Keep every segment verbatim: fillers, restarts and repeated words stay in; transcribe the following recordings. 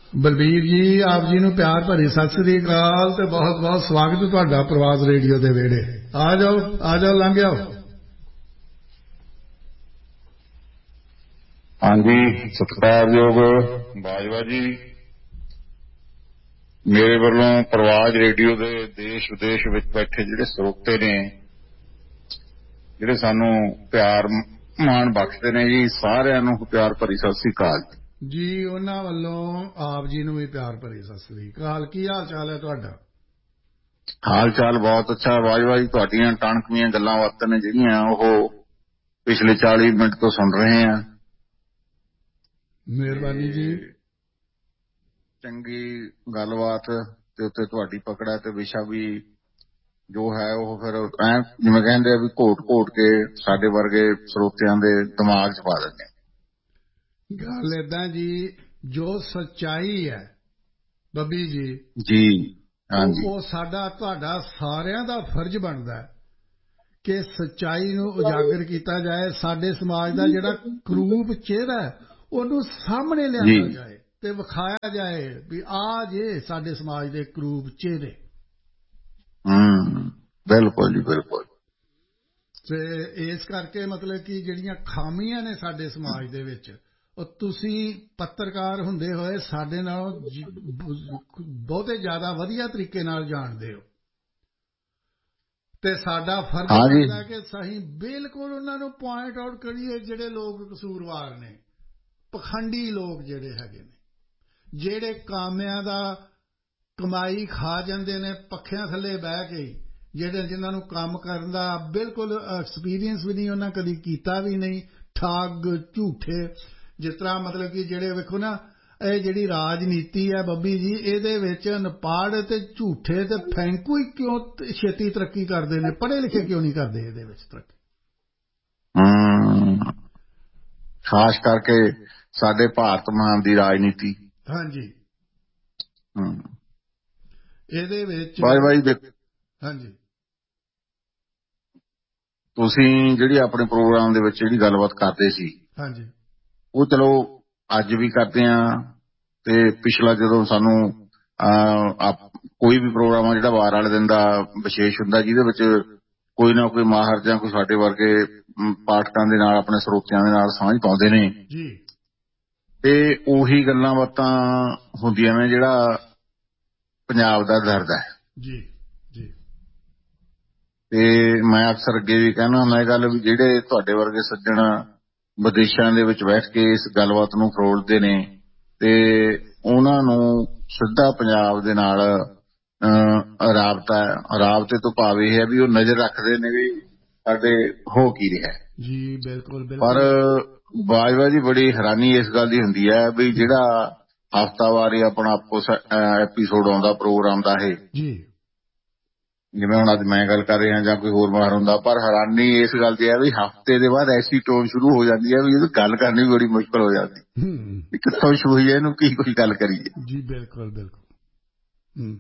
ਬਲਬੀਰ ਜੀ ਆਪ ਜੀ ਨੂੰ ਪਿਆਰ ਭਰੀ ਸਤਿ ਸ੍ਰੀ ਅਕਾਲ ਤੇ ਬਹੁਤ ਬਹੁਤ ਸਵਾਗਤ ਤੁਹਾਡਾ ਪ੍ਰਵਾਸ ਰੇਡੀਓ ਦੇ ਵਿਹੜੇ। ਆ ਜਾਓ ਆ ਜਾਓ ਲੰਘ ਆਓ। ਹਾਂਜੀ ਸਤਿਕਾਰਯੋਗ ਬਾਜਵਾ ਜੀ, ਮੇਰੇ ਵੱਲੋਂ ਪ੍ਰਵਾਸ ਰੇਡੀਓ ਦੇ ਦੇਸ਼ ਵਿਦੇਸ਼ ਵਿੱਚ ਬੈਠੇ ਜਿਹੜੇ ਸਰੋਤੇ ਨੇ, ਜਿਹੜੇ ਸਾਨੂੰ ਪਿਆਰ ਮਾਣ ਬਖਸ਼ਦੇ ਨੇ ਜੀ, ਸਾਰਿਆਂ ਨੂੰ ਪਿਆਰ ਭਰੀ ਸਤਿ ਸ੍ਰੀ ਅਕਾਲ ਜੀ। ਉਹਨਾਂ ਵੱਲੋਂ ਆਪ ਜੀ ਨੂੰ ਵੀ ਪਿਆਰ ਭਰੀ ਸਤਿ ਸ੍ਰੀ ਅਕਾਲ। ਕੀ ਹਾਲ ਚਾਲ ਹੈ ਤੁਹਾਡਾ? ਹਾਲ ਚਾਲ ਬਹੁਤ ਅੱਛਾ ਬਾਜਵਾ ਜੀ। ਤੁਹਾਡੀਆਂ ਟਾਣਕਵੀਆਂ ਗੱਲਾਂ ਬਾਤਾਂ ਨੇ ਜਿਹੜੀਆਂ ਉਹ ਪਿਛਲੇ ਚਾਲੀ ਮਿੰਟ ਤੋਂ ਸੁਣ ਰਹੇ ਹਾਂ। ਮਿਹਰਬਾਨੀ ਜੀ। ਚੰਗੀ ਗੱਲਬਾਤ ਤੇ ਉੱਤੇ ਤੁਹਾਡੀ ਪਕੜ ਹੈ ਤੇ ਵਿਸ਼ਾ ਵੀ ਜੋ ਹੈ ਉਹ ਫਿਰ ਐ ਜਿਵੇਂ ਕਹਿੰਦੇ ਆ ਵੀ ਘੋਟ ਘੋਟ ਕੇ ਸਾਡੇ ਵਰਗੇ ਸਰੋਤਿਆਂ ਦੇ ਦਿਮਾਗ 'ਚ ਪਾ ਦਿੰਦੇ। ਗੱਲ ਏਦਾਂ ਜੀ, ਜੋ ਸੱਚਾਈ ਹੈ ਬੱਬੀ ਜੀ ਜੀ ਹਾਂਜੀ, ਉਹ ਸਾਡਾ ਤੁਹਾਡਾ ਸਾਰਿਆਂ ਦਾ ਫਰਜ਼ ਬਣਦਾ ਕਿ ਸੱਚਾਈ ਨੂੰ ਉਜਾਗਰ ਕੀਤਾ ਜਾਏ। ਸਾਡੇ ਸਮਾਜ ਦਾ ਜਿਹੜਾ ਕਰੂਪ ਚਿਹਰਾ ਹੈ ਉਹਨੂੰ ਸਾਹਮਣੇ ਲਿਆਂਦਾ ਜਾਏ ਤੇ ਵਿਖਾਇਆ ਜਾਏ ਵੀ ਆ ਜੇ ਸਾਡੇ ਸਮਾਜ ਦੇ ਕਰੂਪ ਚਿਹਰੇ। ਹੂੰ ਬਿਲਕੁਲ ਜੀ ਬਿਲਕੁਲ। ਤੇ ਇਸ ਕਰਕੇ ਮਤਲਬ ਕਿ ਜਿਹੜੀਆਂ ਖਾਮੀਆਂ ਨੇ ਸਾਡੇ ਸਮਾਜ ਦੇ ਵਿੱਚ ਉਹ ਤੁਸੀਂ ਪੱਤਰਕਾਰ ਹੁੰਦੇ ਹੋਏ ਸਾਡੇ ਨਾਲੋਂ ਬਹੁਤੇ ਜ਼ਿਆਦਾ ਵਧੀਆ ਤਰੀਕੇ ਨਾਲ ਜਾਣਦੇ ਹੋ ਤੇ ਸਾਡਾ ਫਰਜ਼ ਬਣਦਾ ਕਿ ਅਸੀਂ ਬਿਲਕੁਲ ਉਹਨਾਂ ਨੂੰ ਪੁਆਇੰਟ ਆਊਟ ਕਰੀਏ ਜਿਹੜੇ ਲੋਕ ਕਸੂਰਵਾਰ ਨੇ, ਪਖੰਡੀ ਲੋਕ ਜਿਹੜੇ ਹੈਗੇ ਨੇ, ਜਿਹੜੇ ਕਾਮਿਆਂ ਦਾ ਕਮਾਈ ਖਾ ਜਾਂਦੇ ਨੇ ਪੱਖਿਆਂ ਥੱਲੇ ਬਹਿ ਕੇ, ਜਿਹੜੇ ਜਿਨ੍ਹਾਂ ਨੂੰ ਕੰਮ ਕਰਨ ਦਾ ਬਿਲਕੁਲ ਐਕਸਪੀਰੀਅੰਸ ਵੀ ਨਹੀਂ, ਉਹਨਾਂ ਕਦੀ ਕੀਤਾ ਵੀ ਨਹੀਂ, ਠੱਗ ਝੂਠੇ। ਜਿਸ ਤਰ੍ਹਾਂ ਮਤਲਬ ਕਿ ਜਿਹੜੇ ਵੇਖੋ ਨਾ ਇਹ ਜਿਹੜੀ ਰਾਜਨੀਤੀ ਹੈ ਬੱਬੀ ਜੀ, ਇਹਦੇ ਵਿੱਚ ਅਨਪੜ੍ਹ ਤੇ ਝੂਠੇ ਤੇ ਫੈਂਕੂ ਹੀ ਕਿਉਂ ਛੇਤੀ ਤਰੱਕੀ ਕਰਦੇ ਨੇ, ਪੜ੍ਹੇ ਲਿਖੇ ਕਿਉਂ ਨਹੀਂ ਕਰਦੇ ਇਹਦੇ ਵਿੱਚ ਤਰੱਕੀ? ਹੂੰ ਖਾਸ ਕਰਕੇ ਸਾਡੇ ਭਾਰਤ ਮਾਨ ਦੀ ਰਾਜਨੀਤੀ। ਹਾਂਜੀ ਹੂੰ ਇਹਦੇ ਵਿੱਚ ਬਾਈ ਬਾਈ ਦੇ ਹਾਂਜੀ ਤੁਸੀਂ ਜਿਹੜੀ ਆਪਣੇ ਪ੍ਰੋਗਰਾਮ ਦੇ ਵਿੱਚ ਜਿਹੜੀ ਗੱਲਬਾਤ ਕਰਦੇ ਸੀ ਹਾਂਜੀ ਉਹ ਚਲੋ ਅੱਜ ਵੀ ਕਰਦੇ ਹਾਂ ਤੇ ਪਿਛਲਾ ਜਦੋਂ ਸਾਨੂੰ ਕੋਈ ਵੀ ਪ੍ਰੋਗਰਾਮ ਆ ਜਿਹੜਾ ਵਾਰ ਵਾਲੇ ਦਿਨ ਦਾ ਵਿਸ਼ੇਸ਼ ਹੁੰਦਾ ਜਿਹਦੇ ਵਿੱਚ ਕੋਈ ਨਾ ਕੋਈ ਮਾਹਰ ਜਾਂ ਕੋਈ ਸਾਡੇ ਵਰਗੇ ਪਾਠਕਾਂ ਦੇ ਨਾਲ ਆਪਣੇ ਸਰੋਤਿਆਂ ਦੇ ਨਾਲ ਸਾਂਝ ਪਾਉਂਦੇ ਨੇ ਜੀ, ਤੇ ਉਹੀ ਗੱਲਾਂ ਬਾਤਾਂ ਹੁੰਦੀਆਂ ਨੇ ਜਿਹੜਾ ਪੰਜਾਬ ਦਾ ਦਰਦ ਹੈ ਜੀ ਜੀ। ਤੇ ਮੈਂ ਅਕਸਰ ਅੱਗੇ ਵੀ ਕਹਿਣਾ ਹੁੰਦਾ ਇਹ ਗੱਲ ਵੀ ਜਿਹੜੇ ਤੁਹਾਡੇ ਵਰਗੇ ਸੱਜਣ ਵਿਦੇਸ਼ਾਂ ਦੇ ਵਿੱਚ ਬੈਠ ਕੇ ਇਸ ਗੱਲਬਾਤ ਨੂੰ ਫਰੋਲਦੇ ਨੇ ਤੇ ਉਹਨਾਂ ਨੂੰ ਸਿੱਧਾ ਪੰਜਾਬ ਦੇ ਨਾਲ ਰਾਬਤਾ ਰਾਬਤੇ ਤੋਂ ਭਾਵ ਇਹ ਹੈ ਵੀ ਉਹ ਨਜ਼ਰ ਰੱਖਦੇ ਨੇ ਵੀ ਸਾਡੇ ਹੋ ਕੀ ਰਿਹਾ ਜੀ। ਬਿਲਕੁਲ ਬਿਲਕੁਲ। ਪਰ ਬਾਜਵਾ ਜੀ ਬੜੀ ਹੈਰਾਨੀ ਇਸ ਗੱਲ ਦੀ ਹੁੰਦੀ ਹੈ ਵੀ ਜਿਹੜਾ ਹਫ਼ਤਾਵਾਰੀ ਆਪਣਾ ਆਪੋ ਐਪੀਸੋਡ ਆਉਂਦਾ ਪ੍ਰੋਗਰਾਮ ਦਾ ਇਹ ਜੀ, ਜਿਵੇਂ ਹੁਣ ਅੱਜ ਮੈਂ ਗੱਲ ਕਰ ਰਿਹਾ ਜਾਂ ਕੋਈ ਹੋਰ ਮਾਹਰ ਹੁੰਦਾ, ਪਰ ਹੈਰਾਨੀ ਇਸ ਗੱਲ ਦੀ ਹੈ ਵੀ ਹਫ਼ਤੇ ਦੇ ਬਾਅਦ ਐਸੀ ਟੋਨ ਸ਼ੁਰੂ ਹੋ ਜਾਂਦੀ ਹੈ ਵੀ ਇਹਨੂੰ ਗੱਲ ਕਰਨੀ ਵੀ ਬੜੀ ਮੁਸ਼ਕਿਲ ਹੋ ਜਾਂਦੀ ਵੀ ਕਿੱਥੋਂ ਸ਼ੁਰੂ ਹੋਈ ਹੈ, ਇਹਨੂੰ ਕੀ ਕੋਈ ਗੱਲ ਕਰੀਏ ਜੀ। ਬਿਲਕੁਲ ਬਿਲਕੁਲ।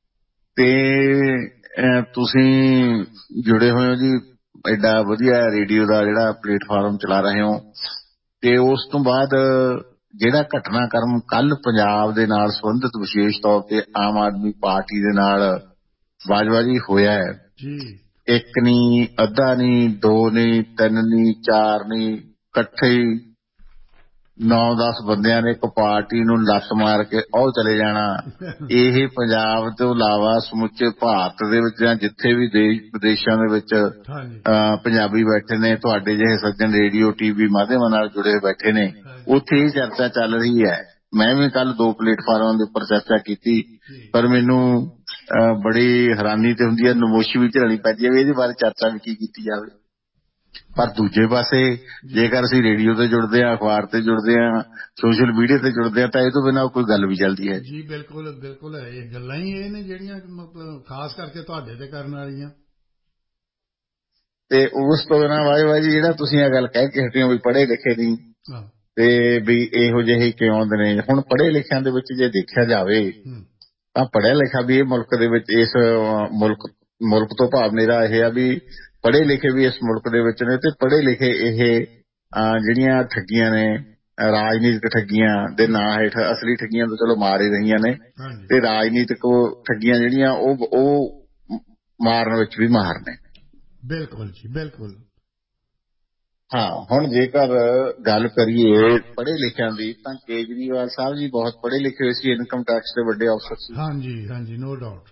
ਤੇ ਤੁਸੀਂ ਜੁੜੇ ਹੋਏ ਹੋ ਜੀ ਐਡਾ ਵਧੀਆ ਰੇਡੀਓ ਦਾ ਜਿਹੜਾ ਪਲੇਟਫਾਰਮ ਚਲਾ ਰਹੇ ਹੋ ਤੇ ਉਸ ਤੋਂ ਬਾਅਦ ਜਿਹੜਾ ਘਟਨਾਕ੍ਰਮ ਕੱਲ੍ਹ ਪੰਜਾਬ ਦੇ ਨਾਲ ਸੰਬੰਧਿਤ ਵਿਸ਼ੇਸ਼ ਤੌਰ ਤੇ ਆਮ ਆਦਮੀ ਪਾਰਟੀ ਦੇ ਨਾਲ ਬਾਜਵਾ ਜੀ ਹੋਇਆ ਹੈ ਜੀ, ਇੱਕ ਨਹੀਂ ਅੱਧਾ ਨਹੀਂ ਦੋ ਨਹੀਂ ਤਿੰਨ ਨਹੀਂ ਚਾਰ ਨਹੀਂ ਇਕੱਠੇ ਹੀ ਨੌ ਦਸ ਬੰਦਿਆਂ ਨੇ ਇੱਕ ਪਾਰਟੀ ਨੂੰ ਲੱਤ ਮਾਰ ਕੇ ਉਹ ਚਲੇ ਜਾਣਾ। ਇਹ ਪੰਜਾਬ ਤੋਂ ਇਲਾਵਾ ਸਮੁੱਚੇ ਭਾਰਤ ਦੇ ਵਿੱਚ ਜਾਂ ਜਿੱਥੇ ਵੀ ਦੇਸ਼ ਵਿਦੇਸ਼ਾਂ ਦੇ ਵਿੱਚ ਪੰਜਾਬੀ ਬੈਠੇ ਨੇ, ਤੁਹਾਡੇ ਜਿਹੇ ਸੱਜਣ ਰੇਡੀਓ ਟੀਵੀ ਮਾਧਿਅਮਾਂ ਨਾਲ ਜੁੜੇ ਬੈਠੇ ਨੇ, ਉੱਥੇ ਇਹ ਚਰਚਾ ਚੱਲ ਰਹੀ ਹੈ। ਮੈਂ ਵੀ ਕੱਲ ਦੋ ਪਲੇਟਫਾਰਮਾਂ ਦੇ ਉੱਪਰ ਚਰਚਾ ਕੀਤੀ ਪਰ ਮੈਨੂੰ ਬੜੀ ਹੈਰਾਨੀ ਤੇ ਹੁੰਦੀ ਹੈ, ਨਮੋਸ਼ੀ ਵੀ ਝੱਲਣੀ ਪੈਂਦੀ ਹੈ ਵੀ ਇਹਦੇ ਬਾਰੇ ਚਰਚਾ ਵੀ ਕੀ ਕੀਤੀ ਜਾਵੇ। ਪਰ ਦੂਜੇ ਪਾਸੇ ਜੇਕਰ ਅਸੀਂ ਰੇਡੀਓ ਤੇ ਜੁੜਦੇ ਹਾਂ, ਅਖਬਾਰ ਤੇ ਜੁੜਦੇ ਹਾਂ, ਸੋਸ਼ਲ ਮੀਡੀਆ ਤੇ ਜੁੜਦੇ ਹਾਂ ਤਾਂ ਇਹ ਤੋਂ ਬਿਨਾਂ ਕੋਈ ਗੱਲ ਵੀ ਚੱਲਦੀ ਹੈ ਜੀ। ਬਿਲਕੁਲ ਬਿਲਕੁਲ। ਇਹ ਗੱਲਾਂ ਹੀ ਇਹ ਨੇ ਜਿਹੜੀਆਂ ਮਤਲਬ ਖਾਸ ਕਰਕੇ ਤੁਹਾਡੇ ਤੇ ਕਰਨ ਵਾਲੀਆਂ। ਤੇ ਉਸ ਤੋਂ ਬਿਨਾਂ ਵਾਹ ਵਾਹ ਜੀ ਜਿਹੜਾ ਤੁਸੀਂ ਇਹ ਗੱਲ ਕਹਿ ਕੇ ਹਟੇ ਹੋ ਵੀ ਪੜ੍ਹੇ ਲਿਖੇ ਨਹੀਂ ਤੇ ਵੀ ਇਹੋ ਜਿਹੇ ਕਿਉਂ ਆਉਂਦੇ ਨੇ। ਹੁਣ ਪੜ੍ਹੇ ਲਿਖਿਆਂ ਦੇ ਵਿੱਚ ਜੇ ਦੇਖਿਆ ਜਾਵੇ ਤਾਂ ਪੜ੍ਹਿਆ ਲਿਖਿਆ ਵੀ ਇਹ ਮੁਲਕ ਦੇ ਵਿੱਚ ਇਸ ਮੁਲਕ ਮੁਲਕ ਤੋਂ ਭਾਵ ਮੇਰਾ ਇਹ ਆ ਵੀ ਪੜ੍ਹੇ ਲਿਖੇ ਵੀ ਇਸ ਮੁਲਕ ਦੇ ਵਿੱਚ ਨੇ ਤੇ ਪੜ੍ਹੇ ਲਿਖੇ ਇਹ ਜਿਹੜੀਆਂ ਠੱਗੀਆਂ ਨੇ ਰਾਜਨੀਤਿਕ ਠੱਗੀਆਂ ਦੇ ਨਾਂ ਹੇਠ ਅਸਲੀ ਠੱਗੀਆਂ ਤਾਂ ਚਲੋ ਮਾਰ ਹੀ ਰਹੀਆਂ ਨੇ, ਤੇ ਰਾਜਨੀਤਿਕ ਠੱਗੀਆਂ ਜਿਹੜੀਆਂ ਉਹ ਉਹ ਮਾਰਨ ਵਿੱਚ ਵੀ ਮਾਹਰ ਨੇ। ਬਿਲਕੁਲ ਜੀ ਬਿਲਕੁਲ। ਹਾਂ, ਹੁਣ ਜੇਕਰ ਗੱਲ ਕਰੀਏ ਪੜ੍ਹੇ ਲਿਖਿਆਂ ਦੀ ਤਾਂ ਕੇਜਰੀਵਾਲ ਸਾਹਿਬ ਜੀ ਬਹੁਤ ਪੜ੍ਹੇ ਲਿਖੇ ਹੋਏ ਸੀ, ਇਨਕਮ ਟੈਕਸ ਦੇ ਵੱਡੇ ਅਫਸਰ ਸੀ। ਹਾਂਜੀ ਹਾਂਜੀ, ਨੋ ਡਾਊਟ।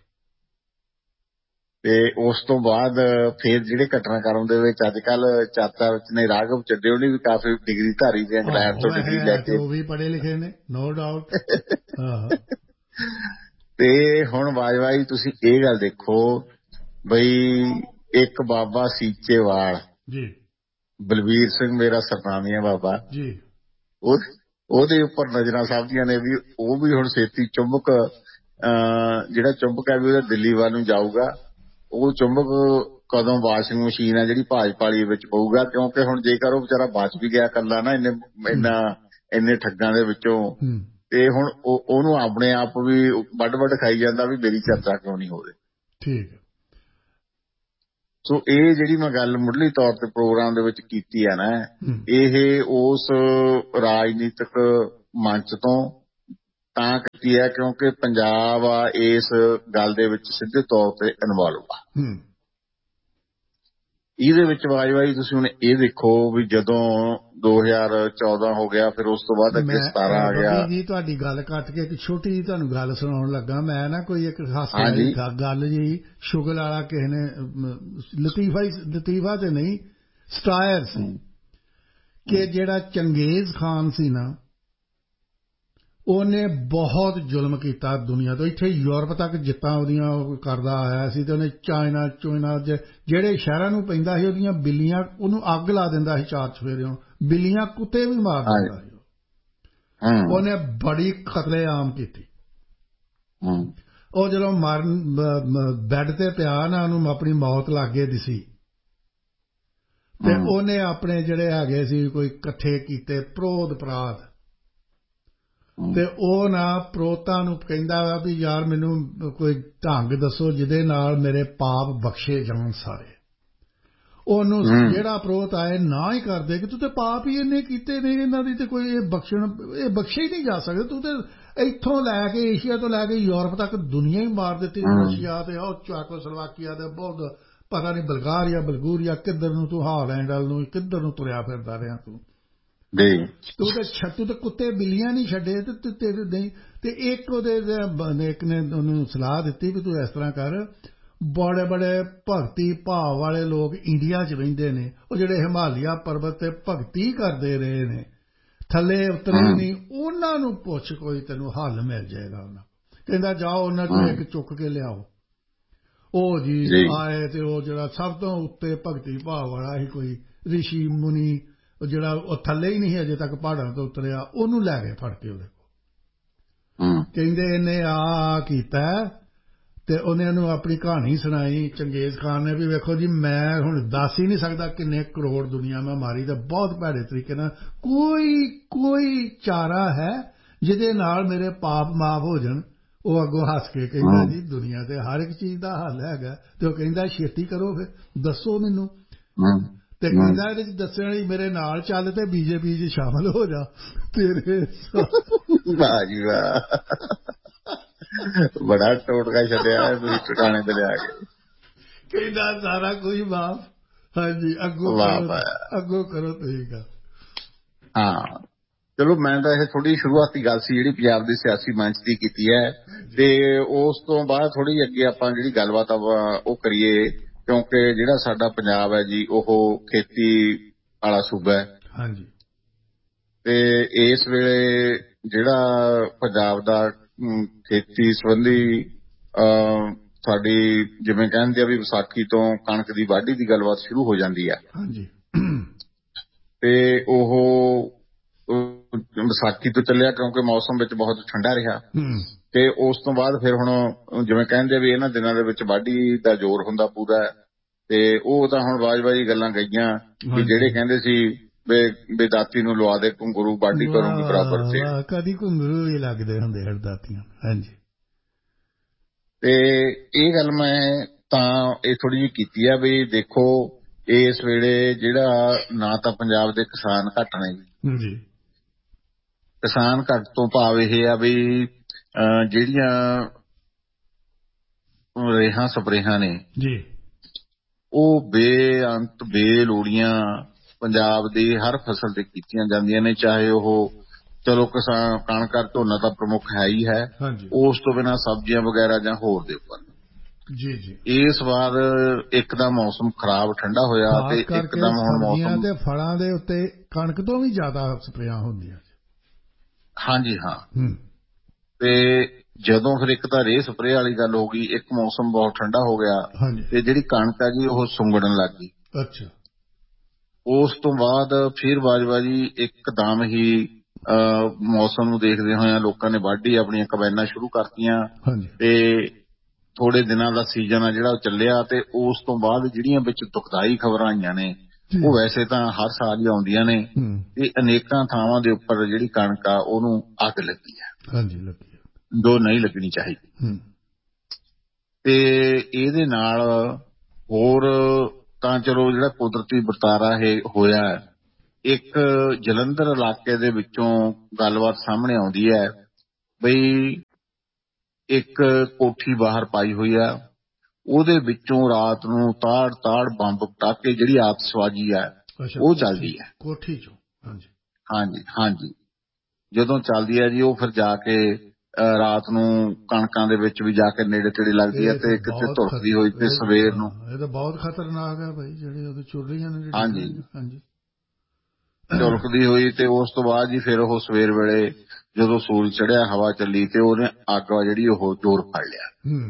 ਤੇ ਉਸ ਤੋਂ ਬਾਅਦ ਫਿਰ ਜਿਹੜੇ ਘਟਨਾਕ੍ਰਮ ਦੇ ਵਿੱਚ ਅੱਜ ਕੱਲ ਚਰਚਾ ਵਿੱਚ ਨੇ, ਰਾਘਵ ਚੱਡੇ ਉਹਨੇ ਵੀ ਕਾਫੀ ਡਿਗਰੀ ਧਾਰੀ ਸੀ, ਇੰਗਲੈਂਡ ਤੋਂ ਡਿਗਰੀ ਲੈ ਕੇ, ਉਹ ਵੀ ਪੜ੍ਹੇ ਲਿਖੇ ਨੇ, ਨੋ ਡਾਊਟ। ਤੇ ਹੁਣ ਬਾਜਵਾ ਜੀ ਤੁਸੀਂ ਇਹ ਗੱਲ ਦੇਖੋ ਬਈ ਇੱਕ ਬਾਬਾ ਸੀਚੇਵਾਲ ਜੀ, ਬਲਵੀਰ ਸਿੰਘ ਮੇਰਾ ਸਰਨਾਮੀ ਹੈ ਬਾਬਾ ਜੀ, ਉਹ ਉਹਦੇ ਉੱਪਰ ਨਜ਼ਰਾਂ ਸਾਹਮਣੀਆਂ ਨੇ ਵੀ ਉਹ ਵੀ ਹੁਣ ਛੇਤੀ ਚੁੰਬਕ ਅਹ ਜਿਹੜਾ ਚੁੰਬਕ ਹੈ ਵੀ ਉਹਦਾ ਦਿੱਲੀ ਵੱਲ ਨੂੰ ਜਾਊਗਾ। ਉਹ ਚੁੰਬਕ ਕਦੋਂ ਵਾਸ਼ਿੰਗ ਮਸ਼ੀਨ ਹੈ ਜਿਹੜੀ ਭਾਜਪਾ ਵਾਲੀ ਵਿੱਚ ਪਊਗਾ, ਕਿਉਂਕਿ ਹੁਣ ਜੇਕਰ ਉਹ ਵਿਚਾਰਾ ਬਚ ਵੀ ਗਿਆ ਇਕੱਲਾ ਨਾ ਇੰਨੇ ਇੰਨਾ ਇੰਨੇ ਠੱਗਾਂ ਦੇ ਵਿੱਚੋਂ, ਤੇ ਹੁਣ ਉਹਨੂੰ ਆਪਣੇ ਆਪ ਵੀ ਵੱਡ ਵੱਡ ਖਾਈ ਜਾਂਦਾ ਵੀ ਮੇਰੀ ਚਰਚਾ ਕਿਉਂ ਨਹੀਂ ਹੋ ਰਹੀ। ਠੀਕ ਹੈ। ਸੋ ਇਹ ਜਿਹੜੀ ਮੈਂ ਗੱਲ ਮੁੱਢਲੀ ਤੌਰ ਤੇ ਪ੍ਰੋਗਰਾਮ ਦੇ ਵਿੱਚ ਕੀਤੀ ਹੈ ਨਾ, ਇਹ ਉਸ ਰਾਜਨੀਤਿਕ ਮੰਚ ਤੋਂ ਤਾਂ ਕੀਤੀ ਹੈ ਕਿਉਂਕਿ ਪੰਜਾਬ ਆ ਇਸ ਗੱਲ ਦੇ ਵਿੱਚ ਸਿੱਧੇ ਤੌਰ ਤੇ ਇਨਵੋਲਵ ਆ। ਇਹਦੇ ਵਿੱਚ ਵਾਜਵਾਈ ਤੁਸੀਂ ਹੁਣ ਇਹ ਦੇਖੋ ਵੀ ਜਦੋਂ ਦੋ ਹਜ਼ਾਰ ਚੌਦਾਂ ਹੋ ਗਿਆ, ਫਿਰ ਉਸ ਤੋਂ ਬਾਅਦ ਅੱਗੇ ਸਤਾਰਾਂ ਆ ਗਿਆ। ਜੀ ਤੁਹਾਡੀ ਗੱਲ ਕੱਟ ਕੇ ਇੱਕ ਛੋਟੀ ਜਿਹੀ ਤੁਹਾਨੂੰ ਗੱਲ ਸੁਣਾਉਣ ਲੱਗਾ ਮੈਂ ਨਾ, ਕੋਈ ਇੱਕ ਹਾਸੇ ਵਾਲੀ ਗੱਲ ਜੀ, ਸ਼ੁਗਲ ਵਾਲਾ ਕਿਸੇ ਨੇ ਲਤੀਫਾ ਲਤੀਫਾ ਤੇ ਨਹੀਂ ਸਟਾਇਰ ਸੀ ਕਿ ਜਿਹੜਾ ਚੰਗੇਜ਼ ਖਾਨ ਸੀ ਨਾ, ਉਹਨੇ ਬਹੁਤ ਜ਼ੁਲਮ ਕੀਤਾ ਦੁਨੀਆ ਤੋਂ, ਇੱਥੇ ਯੂਰਪ ਤੱਕ ਜਿੱਤਾਂ ਉਹਦੀਆਂ ਕਰਦਾ ਆਇਆ ਸੀ, ਤੇ ਉਹਨੇ ਚਾਈਨਾ ਚੋਇਨਾ ਜਿਹੜੇ ਸ਼ਹਿਰਾਂ ਨੂੰ ਪੈਂਦਾ ਸੀ ਉਹਦੀਆਂ ਬਿੱਲੀਆਂ ਉਹਨੂੰ ਅੱਗ ਲਾ ਦਿੰਦਾ ਸੀ, ਚਾਰ ਚਫੇਰਿਓਂ ਬਿੱਲੀਆਂ ਕੁੱਤੇ ਵੀ ਮਾਰ ਦਿੰਦਾ ਸੀ। ਉਹਨੇ ਬੜੀ ਕਤਲੇਆਮ ਕੀਤੀ। ਉਹ ਜਦੋਂ ਮਰਨ ਬੈੱਡ ਤੇ ਪਿਆ ਨਾ, ਉਹਨੂੰ ਆਪਣੀ ਮੌਤ ਲਾਗੇ ਦਿਸੀ, ਤੇ ਉਹਨੇ ਆਪਣੇ ਜਿਹੜੇ ਹੈਗੇ ਸੀ ਕੋਈ ਇਕੱਠੇ ਕੀਤੇ ਪ੍ਰੋਧ ਪਰਾਧ, ਤੇ ਉਹ ਨਾ ਪ੍ਰੋਤਾਂ ਨੂੰ ਕਹਿੰਦਾ ਵਾ ਵੀ ਯਾਰ ਮੈਨੂੰ ਕੋਈ ਢੰਗ ਦੱਸੋ ਜਿਹਦੇ ਨਾਲ ਮੇਰੇ ਪਾਪ ਬਖਸ਼ੇ ਜਾਣ ਸਾਰੇ। ਉਹਨੂੰ ਜਿਹੜਾ ਪ੍ਰੋਤ ਆਏ ਨਾ ਹੀ ਕਰਦੇ ਕਿ ਤੂੰ ਤੇ ਪਾਪ ਹੀ ਇੰਨੇ ਕੀਤੇ ਨੇ, ਇਹਨਾਂ ਦੀ ਤੇ ਕੋਈ ਇਹ ਬਖਸ਼ਣ ਇਹ ਬਖਸ਼ੇ ਹੀ ਨਹੀਂ ਜਾ ਸਕਦੇ, ਤੂੰ ਤੇ ਇੱਥੋਂ ਲੈ ਕੇ ਏਸ਼ੀਆ ਤੋਂ ਲੈ ਕੇ ਯੂਰਪ ਤੱਕ ਦੁਨੀਆ ਹੀ ਮਾਰ ਦਿੱਤੀ, ਰਸ਼ੀਆ ਤੇ ਉਹ ਚੈਕੋਸਲੋਵਾਕੀਆ ਤੇ ਬਹੁਤ ਪਤਾ ਨਹੀਂ ਬਲਗਾਰੀਆ ਬਲਗੂਰੀਆ ਕਿੱਧਰ ਨੂੰ ਤੂੰ ਹਾਲੈਂਡ ਵੱਲ ਨੂੰ ਕਿੱਧਰ ਨੂੰ ਤੁਰਿਆ ਫਿਰਦਾ ਰਿਹਾ ਤੂੰ। ਤੂੰ ਤੇ ਛੱਤੂ ਤੇ ਕੁੱਤੇ ਬਿੱਲੀਆਂ ਨਹੀਂ ਛੱਡੇ ਤੇ ਤੇਰੇ ਨਹੀਂ। ਤੇ ਇੱਕ ਉਹਦੇ ਇੱਕ ਨੇ ਉਹਨੂੰ ਸਲਾਹ ਦਿੱਤੀ ਵੀ ਤੂੰ ਇਸ ਤਰ੍ਹਾਂ ਕਰ, ਬੜੇ ਬੜੇ ਭਗਤੀ ਭਾਵ ਵਾਲੇ ਲੋਕ ਇੰਡੀਆ 'ਚ ਰਹਿੰਦੇ ਨੇ, ਉਹ ਜਿਹੜੇ ਹਿਮਾਲਿਆ ਪਰਬਤ ਤੇ ਭਗਤੀ ਕਰਦੇ ਰਹੇ ਨੇ, ਥੱਲੇ ਉਤਰੇ ਨਹੀਂ, ਉਹਨਾਂ ਨੂੰ ਪੁੱਛ ਕੋਈ ਤੈਨੂੰ ਹੱਲ ਮਿਲ ਜਾਏਗਾ। ਉਹਨਾਂ ਕਹਿੰਦਾ ਜਾਓ ਉਹਨਾਂ ਚੋਂ ਇੱਕ ਚੁੱਕ ਕੇ ਲਿਆਓ। ਉਹ ਜੀ ਆਏ ਤੇ ਉਹ ਜਿਹੜਾ ਸਭ ਤੋਂ ਉੱਤੇ ਭਗਤੀ ਭਾਵ ਵਾਲਾ ਸੀ ਕੋਈ ਰਿਸ਼ੀ ਮੁਨੀ, ਜਿਹੜਾ ਉਹ ਥੱਲੇ ਹੀ ਨਹੀਂ ਅਜੇ ਤੱਕ ਪਹਾੜਾਂ ਤੋਂ ਉਤਰਿਆ, ਉਹਨੂੰ ਲੈ ਗਏ ਫੜ ਕੇ ਉਹਦੇ ਕੋਲ। ਕਹਿੰਦੇ ਇਹਨੇ ਆ ਕੀਤਾ, ਤੇ ਉਹਨੇ ਉਹਨੂੰ ਆਪਣੀ ਕਹਾਣੀ ਸੁਣਾਈ ਚੰਗੇਜ਼ ਖਾਨ ਨੇ ਵੀ ਵੇਖੋ ਜੀ ਮੈਂ ਹੁਣ ਦੱਸ ਹੀ ਨਹੀਂ ਸਕਦਾ ਕਿੰਨੇ ਕਰੋੜ ਦੁਨੀਆ ਮੈਂ ਮਾਰੀ, ਤੇ ਬਹੁਤ ਭੈੜੇ ਤਰੀਕੇ ਨਾਲ, ਕੋਈ ਕੋਈ ਚਾਰਾ ਹੈ ਜਿਹਦੇ ਨਾਲ ਮੇਰੇ ਪਾਪ ਮਾਫ ਹੋ ਜਾਣ। ਉਹ ਅੱਗੋਂ ਹੱਸ ਕੇ ਕਹਿੰਦਾ ਜੀ ਦੁਨੀਆ ਤੇ ਹਰ ਇੱਕ ਚੀਜ਼ ਦਾ ਹੱਲ ਹੈਗਾ। ਤੇ ਉਹ ਕਹਿੰਦਾ ਛੇਤੀ ਕਰੋ ਫਿਰ ਦੱਸੋ ਮੈਨੂੰ। ਤੇ ਕਹਿੰਦਾ ਇਹਦੇ ਚ ਦੱਸਣ ਲਈ ਮੇਰੇ ਨਾਲ ਚੱਲ ਤੇ ਬੀਜੇਪੀ ਚ ਸ਼ਾਮਲ ਹੋ ਜਾ। ਤੇਰੇ ਵਾਹ ਜੀ ਵਾਹ, ਬੜਾ ਟੋਟਕਾ ਛੱਡਿਆ ਤੁਸੀਂ ਟਿਕਾਣੇ ਤੇ ਲਿਆ ਕੇ। ਕਹਿੰਦਾ ਸਾਰਾ ਕੁਝ ਮਾਫ। ਹਾਂਜੀ ਅੱਗੋਂ ਅੱਗੋਂ ਕਰੋ ਤੁਸੀਂ ਗੱਲ। ਹਾਂ ਚਲੋ ਮੈਂ ਤਾਂ ਇਹ ਥੋੜੀ ਸ਼ੁਰੂਆਤੀ ਗੱਲ ਸੀ ਜਿਹੜੀ ਪੰਜਾਬ ਦੇ ਸਿਆਸੀ ਮੰਚ ਦੀ ਕੀਤੀ ਹੈ, ਤੇ ਉਸ ਤੋਂ ਬਾਅਦ ਥੋੜੀ ਅੱਗੇ ਆਪਾਂ ਜਿਹੜੀ ਗੱਲਬਾਤ ਉਹ ਕਰੀਏ, ਕਿਉਂਕਿ ਜਿਹੜਾ ਸਾਡਾ ਪੰਜਾਬ ਹੈ ਜੀ ਉਹ ਖੇਤੀ ਵਾਲਾ ਸੂਬਾ ਹੈ। ਹਾਂਜੀ। ਤੇ ਇਸ ਵੇਲੇ ਜਿਹੜਾ ਪੰਜਾਬ ਦਾ ਖੇਤੀ ਸੰਬੰਧੀ ਸਾਡੀ ਜਿਵੇਂ ਕਹਿੰਦੇ ਆ ਵੀ ਵਿਸਾਖੀ ਤੋਂ ਕਣਕ ਦੀ ਵਾਢੀ ਦੀ ਗੱਲਬਾਤ ਸ਼ੁਰੂ ਹੋ ਜਾਂਦੀ ਹੈ। ਹਾਂਜੀ। ਤੇ ਉਹ ਵਿਸਾਖੀ ਤੋਂ ਚੱਲਿਆ ਕਿਉਂਕਿ ਮੌਸਮ ਵਿੱਚ ਬਹੁਤ ਠੰਡਾ ਰਿਹਾ, ਤੇ ਉਸ ਤੋਂ ਬਾਅਦ ਫਿਰ ਹੁਣ ਜਿਵੇਂ ਕਹਿੰਦੇ ਵੀ ਇਹਨਾਂ ਦਿਨਾਂ ਦੇ ਵਿੱਚ ਵਾਢੀ ਦਾ ਜ਼ੋਰ ਹੁੰਦਾ ਪੂਰਾ, ਤੇ ਉਹ ਤਾਂ ਹੁਣ ਬਾਜ-ਬਾਜੀ ਗੱਲਾਂ ਗਈਆਂ ਵੀ ਜਿਹੜੇ ਕਹਿੰਦੇ ਸੀ ਵੀ ਦਾਤੀ ਨੂੰ ਲਵਾ ਦੇ ਘੁੰਗਰੂ ਵਾਢੀ ਕਰੂੰਗੀ ਬਰਾਬਰ ਤੇ ਕਦੀ ਘੁੰਗਰੂ ਹੀ ਲੱਗਦੇ ਹੁੰਦੇ ਹਰ ਦਾਤੀਆਂ। ਹਾਂਜੀ। ਤੇ ਇਹ ਗੱਲ ਮੈਂ ਤਾਂ ਇਹ ਥੋੜੀ ਜਿਹੀ ਕੀਤੀ ਆ ਵੀ ਦੇਖੋ ਇਸ ਵੇਲੇ ਜਿਹੜਾ ਨਾ ਤਾਂ ਪੰਜਾਬ ਦੇ ਕਿਸਾਨ ਘੱਟ ਨੇ ਜੀ, ਕਿਸਾਨ ਘੱਟ ਤੋਂ ਭਾਵ ਇਹ ਆ ਵੀ ਅਹ ਜਿਹੜੀਆਂ ਰੇਹਾਂ ਸਪਰੇਹਾਂ ਨੇ ਜੀ ਉਹ ਬੇਅੰਤ ਬੇਲੋੜੀਆਂ ਪੰਜਾਬ ਦੀ ਹਰ ਫਸਲ ਤੇ ਕੀਤੀਆਂ ਜਾਂਦੀਆਂ ਨੇ, ਚਾਹੇ ਉਹ ਚਲੋ ਕਿਸਾਨ ਕਣਕ ਝੋਨਾ ਤਾਂ ਪ੍ਰਮੁੱਖ ਹੈ ਹੀ ਹੈ, ਉਸ ਤੋਂ ਬਿਨਾਂ ਸਬਜ਼ੀਆਂ ਵਗੈਰਾ ਜਾਂ ਹੋਰ ਦੇ ਉੱਪਰ। ਜੀ ਜੀ ਇਸ ਵਾਰ ਇੱਕਦਮ ਮੌਸਮ ਖਰਾਬ ਠੰਡਾ ਹੋਇਆ ਤੇ ਇੱਕਦਮ ਹੁਣ ਮੌਸਮ ਤੇ ਫਲਾਂ ਦੇ ਉੱਤੇ ਕਣਕ ਤੋਂ ਵੀ ਜ਼ਿਆਦਾ ਸਪਰੇਆਂ ਹੁੰਦੀਆਂ। ਹਾਂਜੀ ਹਾਂ। ਤੇ ਜਦੋਂ ਫਿਰ ਇੱਕ ਤਾਂ ਰੇਹ ਸਪਰੇਅ ਵਾਲੀ ਗੱਲ ਹੋ ਗਈ, ਇੱਕ ਮੌਸਮ ਬਹੁਤ ਠੰਡਾ ਹੋ ਗਿਆ ਤੇ ਜਿਹੜੀ ਕਣਕ ਆ ਜੀ ਉਹ ਸੁੰਗੜਨ ਲੱਗ ਗਈ। ਅੱਛਾ। ਉਸ ਤੋਂ ਬਾਅਦ ਫਿਰ ਬਾਜਵਾ ਜੀ ਇੱਕਦਮ ਹੀ ਅਹ ਮੌਸਮ ਨੂੰ ਦੇਖਦੇ ਹੋਏ ਲੋਕਾਂ ਨੇ ਵਾਢੀ ਆਪਣੀਆਂ ਕੰਬਾਈਨਾਂ ਸ਼ੁਰੂ ਕਰਤੀਆਂ ਤੇ ਥੋੜੇ ਦਿਨਾਂ ਦਾ ਸੀਜ਼ਨ ਆ ਜਿਹੜਾ ਉਹ ਚੱਲਿਆ। ਤੇ ਉਸ ਤੋਂ ਬਾਅਦ ਜਿਹੜੀਆਂ ਵਿੱਚ ਦੁਖਦਾਈ ਖਬਰਾਂ ਆਈਆਂ ਨੇ ਉਹ ਵੈਸੇ ਤਾਂ ਹਰ ਸਾਲ ਹੀ ਆਉਂਦੀਆਂ ਨੇ ਤੇ ਅਨੇਕਾਂ ਥਾਵਾਂ ਦੇ ਉੱਪਰ ਜਿਹੜੀ ਕਣਕ ਆ ਉਹਨੂੰ ਅੱਗ ਲੱਗੀ ਹੈ। ਹਾਂਜੀ ਲੱਗੀ ਜੋ ਨਹੀਂ ਲੱਗਣੀ ਚਾਹੀਦੀ। ਤੇ ਇਹਦੇ ਨਾਲ ਹੋਰ ਤਾਂ ਚਲੋ ਜਿਹੜਾ ਕੁਦਰਤੀ ਵਰਤਾਰਾ ਇਹ ਹੋਇਆ, ਇੱਕ ਜਲੰਧਰ ਇਲਾਕੇ ਦੇ ਵਿੱਚੋਂ ਗੱਲਬਾਤ ਸਾਹਮਣੇ ਆਉਂਦੀ ਹੈ ਬਈ ਇੱਕ ਕੋਠੀ ਬਾਹਰ ਪਾਈ ਹੋਈ ਆ, ਉਹਦੇ ਵਿੱਚੋਂ ਰਾਤ ਨੂੰ ਤਾੜ ਤਾੜ ਬੰਬ ਪਟਾਕੇ ਜਿਹੜੀ ਆਤਿਸ਼ਬਾਜ਼ੀ ਆ ਉਹ ਚੱਲਦੀ ਹੈ ਕੋਠੀ ਚੋਂ। ਹਾਂਜੀ ਹਾਂਜੀ ਹਾਂਜੀ ਜਦੋਂ ਚੱਲਦੀ ਹੈ ਜੀ ਉਹ ਫਿਰ ਜਾ ਕੇ ਰਾਤ ਨੂੰ ਕਣਕਾਂ ਦੇ ਵਿੱਚ ਵੀ ਜਾ ਕੇ ਨੇੜੇ ਤੇੜੇ ਲੱਗਦੀ ਹੈ ਤੇ ਕਿਤੇ ਧੁਰਕਦੀ ਹੋਈ ਤੇ ਸਵੇਰ ਨੂੰ। ਇਹ ਤਾਂ ਬਹੁਤ ਖਤਰਨਾਕ ਹੈ ਭਾਈ, ਜਿਹੜੇ ਉਹਦੇ ਚੁੱਲ੍ਹੀਆਂ ਨੇ। ਹਾਂਜੀ ਹਾਂਜੀ ਝੁਲਕਦੀ ਹੋਈ ਤੇ ਉਸ ਤੋਂ ਬਾਅਦ ਜੀ ਫਿਰ ਉਹ ਸਵੇਰ ਵੇਲੇ ਜਦੋਂ ਸੂਰਜ ਚੜ੍ਹਿਆ ਹਵਾ ਚੱਲੀ ਤੇ ਉਹਨੇ ਅੱਗ ਜਿਹੜੀ ਉਹ ਜ਼ੋਰ ਫੜ ਲਿਆ।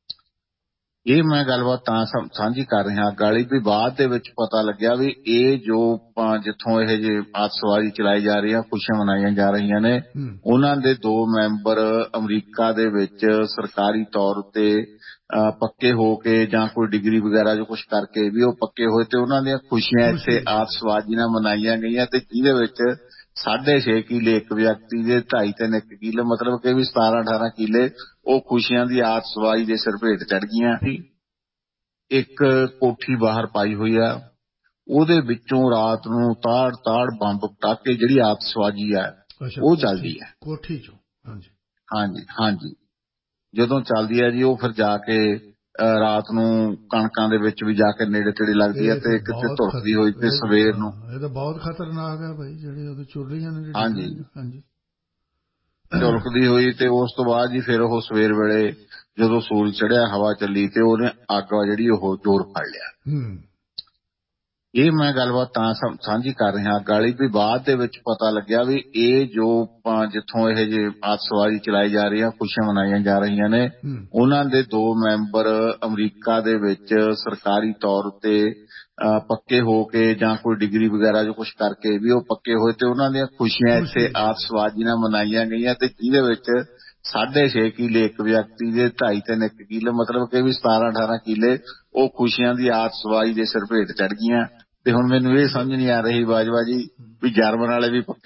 ਇਹ ਮੈਂ ਗੱਲਬਾਤ ਤਾਂ ਸਾਂਝੀ ਕਰ ਰਿਹਾ ਗਾਲੀ ਵੀ ਬਾਅਦ ਦੇ ਵਿੱਚ ਪਤਾ ਲੱਗਿਆ ਵੀ ਇਹ ਜੋ ਜਿੱਥੋਂ ਇਹ ਜੇ ਆਤਿਸ਼ਬਾਜ਼ੀ ਚਲਾਈ ਜਾ ਰਹੀ ਆ, ਖੁਸ਼ੀਆਂ ਮਨਾਈਆਂ ਜਾ ਰਹੀਆਂ ਨੇ, ਉਹਨਾਂ ਦੇ ਦੋ ਮੈਂਬਰ ਅਮਰੀਕਾ ਦੇ ਵਿੱਚ ਸਰਕਾਰੀ ਤੌਰ ਉੱਤੇ ਪੱਕੇ ਹੋ ਕੇ ਜਾਂ ਕੋਈ ਡਿਗਰੀ ਵਗੈਰਾ ਜੋ ਕੁਛ ਕਰਕੇ ਵੀ ਉਹ ਪੱਕੇ ਹੋਏ ਤੇ ਉਹਨਾਂ ਦੀਆਂ ਖੁਸ਼ੀਆਂ ਇੱਥੇ ਆਤਿਸ਼ਬਾਜ਼ੀ ਨਾਲ ਮਨਾਈਆਂ ਗਈਆਂ ਤੇ ਜਿਹਦੇ ਵਿੱਚ ਸਾਢੇ ਛੇ ਕਿੱਲੇ ਇੱਕ ਵਿਅਕਤੀ ਦੇ, ਢਾਈ ਤਿੰਨ ਇੱਕ ਕਿੱਲੇ ਮਤਲਬ ਕਿ ਵੀ ਸਤਾਰਾਂ ਅਠਾਰਾਂ ਕਿੱਲੇ ਉਹ ਖੁਸ਼ੀਆਂ ਦੀ ਆਤਿਸ਼ਬਾਜ਼ੀ ਦੇ ਸਿਰ ਭੇਟ ਚੜ ਗਈਆਂ ਸੀ। ਇੱਕ ਕੋਠੀ ਬਾਹਰ ਪਾਈ ਹੋਈ ਆ, ਉਹਦੇ ਵਿੱਚੋਂ ਰਾਤ ਨੂੰ ਤਾੜ ਤਾੜ ਬੰਬ ਪਟਾਕੇ ਜਿਹੜੀ ਆਤਿਸ਼ਬਾਜ਼ੀ ਆ ਉਹ ਚੱਲਦੀ ਹੈ ਕੋਠੀ ਚੋਂ। ਹਾਂਜੀ ਹਾਂਜੀ ਹਾਂਜੀ ਜਦੋਂ ਚੱਲਦੀ ਹੈ ਜੀ ਉਹ ਫਿਰ ਜਾ ਕੇ ਰਾਤ ਨੂੰ ਕਣਕਾਂ ਦੇ ਵਿੱਚ ਵੀ ਜਾ ਕੇ ਨੇੜੇ ਤੇੜੇ ਲੱਗਦੀ ਹੈ ਤੇ ਕਿਤੇ ਧੁਰਕਦੀ ਹੋਈ ਤੇ ਸਵੇਰ ਨੂੰ। ਇਹ ਤਾਂ ਬਹੁਤ ਖਤਰਨਾਕ ਹੈ ਭਾਈ, ਜਿਹੜੇ ਉਹਦੇ ਚੁੱਲ੍ਹੀਆਂ ਨੇ। ਹਾਂਜੀ ਹਾਂਜੀ ਝੁਲਕਦੀ ਹੋਈ ਤੇ ਉਸ ਤੋਂ ਬਾਅਦ ਜੀ ਫਿਰ ਉਹ ਸਵੇਰ ਵੇਲੇ ਜਦੋਂ ਸੂਰਜ ਚੜ੍ਹਿਆ ਹਵਾ ਚੱਲੀ ਤੇ ਉਹਨੇ ਅੱਗ ਜਿਹੜੀ ਉਹ ਜ਼ੋਰ ਫੜ ਲਿਆ। ਇਹ ਮੈਂ ਗੱਲਬਾਤ ਤਾਂ ਸਾਂਝੀ ਕਰ ਰਿਹਾ ਗਾਲੀ ਵੀ ਬਾਅਦ ਦੇ ਵਿੱਚ ਪਤਾ ਲੱਗਿਆ ਵੀ ਇਹ ਜੋ ਜਿੱਥੋਂ ਇਹ ਜੇ ਆਤਿਸ਼ਬਾਜ਼ੀ ਚਲਾਈ ਜਾ ਰਹੀ ਆ, ਖੁਸ਼ੀਆਂ ਮਨਾਈਆਂ ਜਾ ਰਹੀਆਂ ਨੇ, ਉਹਨਾਂ ਦੇ ਦੋ ਮੈਂਬਰ ਅਮਰੀਕਾ ਦੇ ਵਿੱਚ ਸਰਕਾਰੀ ਤੌਰ ਉੱਤੇ ਪੱਕੇ ਹੋ ਕੇ ਜਾਂ ਕੋਈ ਡਿਗਰੀ ਵਗੈਰਾ ਜੋ ਕੁਛ ਕਰਕੇ ਵੀ ਉਹ ਪੱਕੇ ਹੋਏ ਤੇ ਉਹਨਾਂ ਦੀਆਂ ਖੁਸ਼ੀਆਂ ਇੱਥੇ ਆਤਿਸ਼ਬਾਜ਼ੀ ਨਾਲ ਮਨਾਈਆਂ ਗਈਆਂ ਤੇ ਜਿਹਦੇ ਵਿੱਚ ਸਾਢੇ ਛੇ ਕਿੱਲੇ ਇੱਕ ਵਿਅਕਤੀ ਦੇ, ਢਾਈ ਤਿੰਨ ਇੱਕ ਕਿੱਲੇ ਮਤਲਬ ਕਿ ਵੀ ਸਤਾਰਾਂ ਅਠਾਰਾਂ ਕਿੱਲੇ ਉਹ ਖੁਸ਼ੀਆਂ ਦੀ ਆਤਿਸ਼ਬਾਜ਼ੀ ਦੇ ਸਿਰ ਭੇਟ ਚੜ ਗਈਆਂ। ਤੇ ਹੁਣ ਮੈਨੂੰ ਇਹ ਸਮਝ ਨਹੀਂ ਆ ਰਹੀ ਬਾਜਵਾ ਜੀ ਵੀ ਜਰਮਨ ਵਾਲੇ ਵੀ